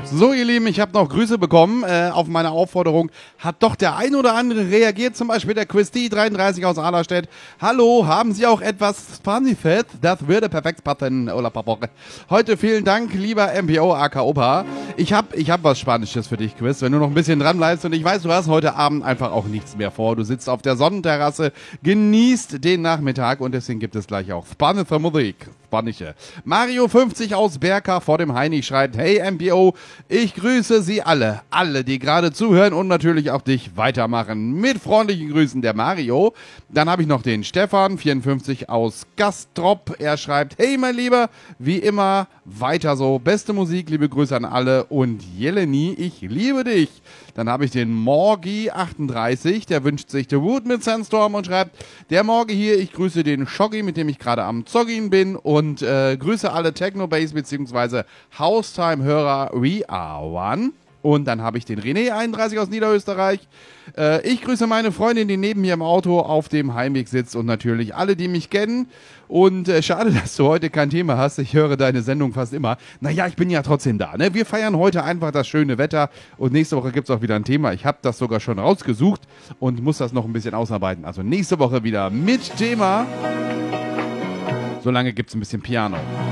So, ihr Lieben, ich habe noch Grüße bekommen. Auf meine Aufforderung hat doch der ein oder andere reagiert, zum Beispiel der Christy33 aus Ahlerstedt. Hallo, haben Sie auch etwas Spanifett? Das würde perfekt passen. Hola, Papoche. Heute vielen Dank, lieber MPO AK Opa. Ich hab was Spanisches für dich, Chris, wenn du noch ein bisschen dran bleibst. Und ich weiß, du hast heute Abend einfach auch nichts mehr vor. Du sitzt auf der Sonnenterrasse, genießt den Nachmittag und deswegen gibt es gleich auch spanische Musik. Spanische. Mario 50 aus Berka vor dem Heini schreibt, hey MPO, ich grüße Sie alle, die gerade zuhören und natürlich auch dich weitermachen. Mit freundlichen Grüßen der Mario. Dann habe ich noch den Stefan 54 aus Gastrop. Er schreibt, hey mein Lieber, wie immer weiter so. Beste Musik, liebe Grüße an alle und Jeleni, ich liebe dich. Dann habe ich den Morgi 38, der wünscht sich The Root mit Sandstorm und schreibt, der Morgi hier, ich grüße den Shoggy, mit dem ich gerade am Zoggin bin und grüße alle Techno-Base bzw. Haustime-Hörer We Are One. Und dann habe ich den René 31 aus Niederösterreich. Ich grüße meine Freundin, die neben mir im Auto auf dem Heimweg sitzt und natürlich alle, die mich kennen. Und schade, dass du heute kein Thema hast. Ich höre deine Sendung fast immer. Naja, ich bin ja trotzdem da. Ne? Wir feiern heute einfach das schöne Wetter und nächste Woche gibt es auch wieder ein Thema. Ich habe das sogar schon rausgesucht und muss das noch ein bisschen ausarbeiten. Also nächste Woche wieder mit Thema. Solange gibt es ein bisschen Piano.